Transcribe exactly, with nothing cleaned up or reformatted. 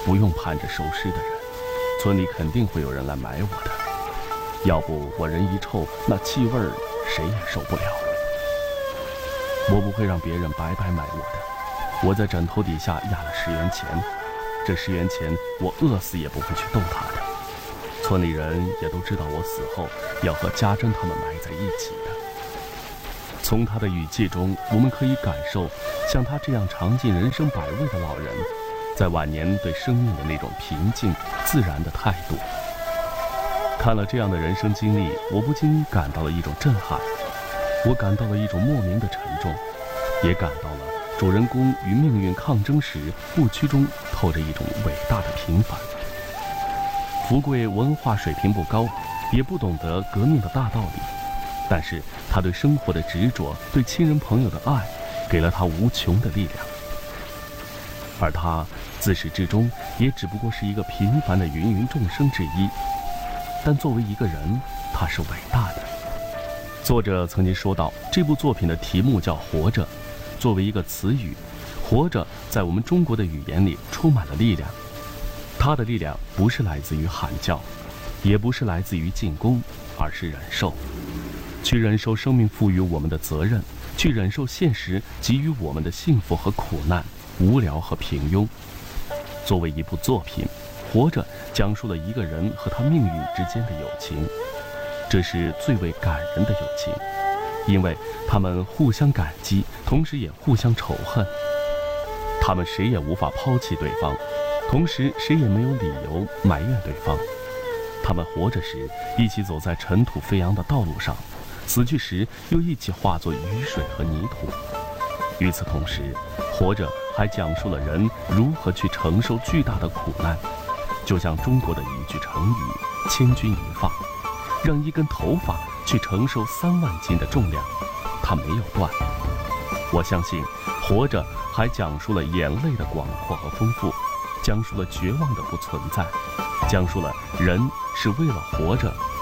不用盼着收尸的人，村里肯定会有人来埋我的。要不我人一臭，那气味儿谁也受不了。我不会让别人白白埋我的。我在枕头底下压了十元钱，这十元钱我饿死也不会去动它的。村里人也都知道我死后要和家珍他们埋在一起的。从他的语气中，我们可以感受像他这样尝尽人生百味的老人，在晚年对生命的那种平静自然的态度。看了这样的人生经历，我不禁感到了一种震撼，我感到了一种莫名的沉重，也感到了主人公与命运抗争时不屈中透着一种伟大的平凡。福贵文化水平不高，也不懂得革命的大道理，但是他对生活的执着，对亲人朋友的爱，给了他无穷的力量。而他自始至终也只不过是一个平凡的芸芸众生之一，但作为一个人，他是伟大的。作者曾经说到，这部作品的题目叫《活着》，作为一个词语，活着在我们中国的语言里充满了力量。它的力量不是来自于喊叫，也不是来自于进攻，而是忍受。去忍受生命赋予我们的责任，去忍受现实给予我们的幸福和苦难，无聊和平庸。作为一部作品，《活着》讲述了一个人和他命运之间的友情，这是最为感人的友情，因为他们互相感激，同时也互相仇恨。他们谁也无法抛弃对方，同时谁也没有理由埋怨对方。他们活着时一起走在尘土飞扬的道路上，死去时又一起化作雨水和泥土。与此同时，活着还讲述了人如何去承受巨大的苦难，就像中国的一句成语“千钧一发”，让一根头发去承受三万斤的重量，它没有断。我相信，活着还讲述了眼泪的广阔和丰富，讲述了绝望的不存在，讲述了人是为了活着